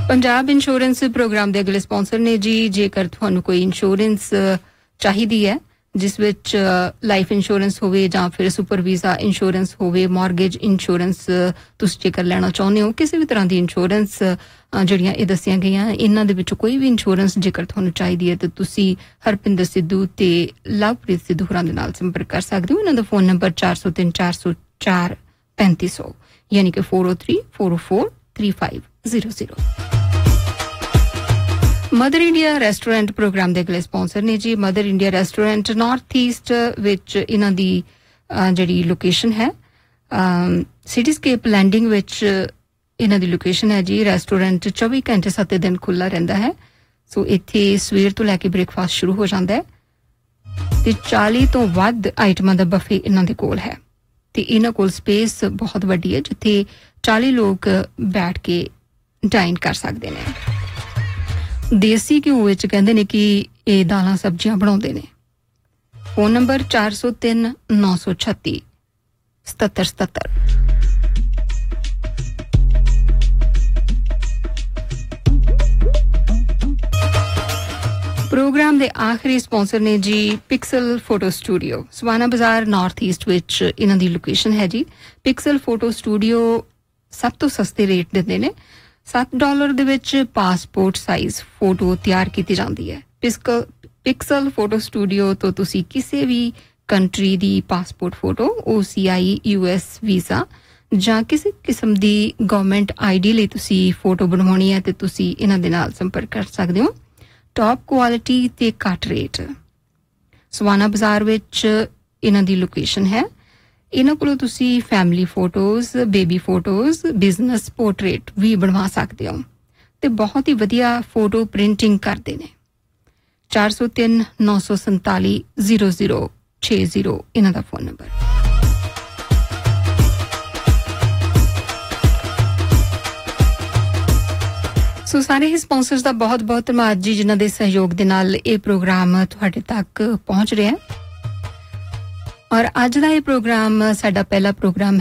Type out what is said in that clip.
Punjab insurance programme ਦੇ ਅਗਲੇ sponsor ਨੇ ਜੀ ਜੇਕਰ ਤੁਹਾਨੂੰ ਕੋਈ ਇੰਸ਼ੋਰੈਂਸ ਚਾਹੀਦੀ ਹੈ ਜਿਸ ਵਿੱਚ ਲਾਈਫ ਇੰਸ਼ੋਰੈਂਸ ਹੋਵੇ ਜਾਂ ਫਿਰ ਸੁਪਰ ਵੀਜ਼ਾ ਇੰਸ਼ੋਰੈਂਸ ਹੋਵੇ ਮਾਰਗੇਜ ਇੰਸ਼ੋਰੈਂਸ ਤੁਸੀਂ ਜੇਕਰ ਲੈਣਾ ਚਾਹੁੰਦੇ ਹੋ ਕਿਸੇ ਵੀ ਤਰ੍ਹਾਂ ਦੀ ਇੰਸ਼ੋਰੈਂਸ ਜਿਹੜੀਆਂ ਇਹ ਦੱਸੀਆਂ ਗਈਆਂ ਇਹਨਾਂ ਦੇ ਵਿੱਚੋਂ ਕੋਈ ਵੀ ਇੰਸ਼ੋਰੈਂਸ ਜੇਕਰ ਤੁਹਾਨੂੰ ਚਾਹੀਦੀ ਹੈ ਤਾਂ ਤੁਸੀਂ ਹਰਪਿੰਦਰ ਸਿੱਧੂ ਤੇ ਲਵਪ੍ਰੀਤ ਸਿੱਧੂ ਹੋਰਾਂ ਦੇ ਨਾਲ ਸੰਪਰਕ ਕਰ ਸਕਦੇ ਹੋ ਇਹਨਾਂ ਦਾ ਫੋਨ ਨੰਬਰ 403404 3500 ਯਾਨੀ ਕਿ 4034043500 ਮਦਰ ਇੰਡੀਆ ਰੈਸਟੋਰੈਂਟ ਪ੍ਰੋਗਰਾਮ ਦੇ ਅਗਲੇ ਸਪਾਂਸਰ ਨੇ ਜੀ mother India restaurant north East ਵਿੱਚ ਇਹਨਾਂ ਦੀ ਜਿਹੜੀ ਲੋਕੇਸ਼ਨ ਹੈ ਸਿਟੀਸਕੇਪ ਲੈਂਡਿੰਗ ਵਿੱਚ ਇਹਨਾਂ ਦੀ ਲੋਕੇਸ਼ਨ ਹੈ ਜੀ ਰੈਸਟੋਰੈਂਟ 24 ਘੰਟੇ 7 ਦਿਨ ਖੁੱਲ੍ਹਾ ਰਹਿੰਦਾ ਹੈ ਸੋ ਇੱਥੇ ਸਵੇਰ ਤੋਂ ਲੈ ਕੇ ਬ੍ਰੇਕਫਾਸਟ ਸ਼ੁਰੂ ਹੋ ਜਾਂਦਾ ਹੈ ਤੇ 40 ਤੋਂ ਵੱਧ ਆਈਟਮਾਂ ਦਾ ਬਫੇ ਇਹਨਾਂ ਦੇ ਕੋਲ ਹੈ ਤੇ ਇਹਨਾਂ ਕੋਲ ਸਪੇਸ ਬਹੁਤ ਵੱਡੀ ਹੈ ਜਿੱਥੇ 40 ਲੋਕ ਬੈਠ ਕੇ ਡਾਈਨ ਕਰ ਸਕਦੇ ਨੇ ਦੇਸੀ ਘਿਓ ਵਿੱਚ ਕਹਿੰਦੇ ਨੇ ਕਿ ਇਹ ਦਾਲਾਂ ਸਬਜ਼ੀਆਂ ਬਣਾਉਂਦੇ ਨੇ ਫੋਨ ਨੰਬਰ 403936 7777 ਪ੍ਰੋਗਰਾਮ ਦੇ ਆਖਰੀ ਸਪਾਂਸਰ ਨੇ ਜੀ ਪਿਕਸਲ ਫੋਟੋ ਸਟੂਡੀਓ ਸਵਾਨਾ ਬਾਜ਼ਾਰ ਨਾਰਥ ਈਸਟ ਵਿੱਚ ਇਹਨਾਂ ਦੀ ਲੋਕੇਸ਼ਨ ਹੈ ਜੀ ਪਿਕਸਲ ਫੋਟੋ ਸਟੂਡੀਓ ਸਭ ਤੋਂ ਸਸਤੇ ਰੇਟ ਦਿੰਦੇ ਨੇ $7 ਦੇ ਵਿੱਚ ਪਾਸਪੋਰਟ ਸਾਈਜ਼ ਫੋਟੋ ਤਿਆਰ ਕੀਤੀ ਜਾਂਦੀ ਹੈ ਪਿਕਸਲ ਫੋਟੋ ਸਟੂਡੀਓ ਤੋਂ ਤੁਸੀਂ ਕਿਸੇ ਵੀ ਕੰਟਰੀ ਦੀ passport photo OCI US visa ਜਾਂ ਕਿਸੇ ਕਿਸਮ ਦੀ ਗਵਰਨਮੈਂਟ ID ਲਈ ਤੁਸੀਂ ਫੋਟੋ ਬਣਵਾਉਣੀ ਹੈ ਤੇ ਤੁਸੀਂ ਇਹਨਾਂ ਦੇ ਨਾਲ ਸੰਪਰਕ ਕਰ ਸਕਦੇ ਹੋ ਟੌਪ ਕੁਆਲਿਟੀ ਤੇ ਘੱਟ ਰੇਟ ਸਵਾਨਾ ਬਾਜ਼ਾਰ ਵਿੱਚ ਇਹਨਾਂ ਦੀ ਲੋਕੇਸ਼ਨ ਹੈ ਇਹਨਾਂ ਕੋਲੋਂ ਤੁਸੀਂ family photos baby photos business portrait ਵੀ ਬਣਵਾ ਸਕਦੇ ਹੋ ਤੇ ਬਹੁਤ ਹੀ ਵਧੀਆ ਫੋਟੋ ਪ੍ਰਿੰਟਿੰਗ ਕਰਦੇ ਨੇ 4039470060 ਇਹਨਾਂ ਦਾ ਫੋਨ ਨੰਬਰ ਸੋ ਸਾਰੇ ਹੀ ਸਪਾਂਸਰਸ ਦਾ ਬਹੁਤ ਬਹੁਤ ਧੰਨਵਾਦ ਜੀ ਜਿਨ੍ਹਾਂ ਦੇ ਸਹਿਯੋਗ ਦੇ ਨਾਲ ਇਹ ਪ੍ਰੋਗਰਾਮ ਤੁਹਾਡੇ ਤੱਕ ਪਹੁੰਚ ਰਿਹਾ ਹੈ ਔਰ ਅੱਜ ਦਾ ਇਹ ਪ੍ਰੋਗਰਾਮ ਸਾਡਾ ਪਹਿਲਾ ਪ੍ਰੋਗਰਾਮ